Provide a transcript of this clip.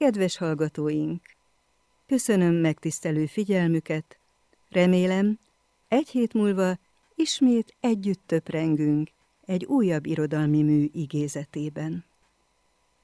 Kedves hallgatóink! Köszönöm megtisztelő figyelmüket, remélem, egy hét múlva ismét együtt töprengünk egy újabb irodalmi mű igézetében.